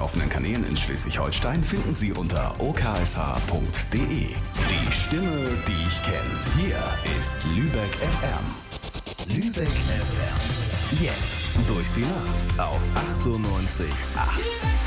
laufenden Kanälen in Schleswig-Holstein finden Sie unter oksh.de. Die Stimme, die ich kenne. Hier ist Lübeck FM. Lübeck FM. Jetzt durch die Nacht auf 98,8.